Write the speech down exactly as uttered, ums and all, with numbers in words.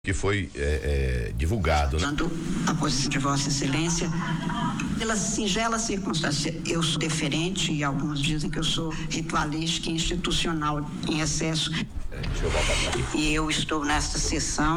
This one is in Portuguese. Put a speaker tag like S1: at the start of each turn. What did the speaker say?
S1: que foi é, é, divulgado.
S2: Dando a posição de Vossa Excelência, pela singela circunstância, eu sou deferente e alguns dizem que eu sou ritualística e institucional em excesso.
S1: É, deixa eu voltar aqui.
S2: E eu estou nesta sessão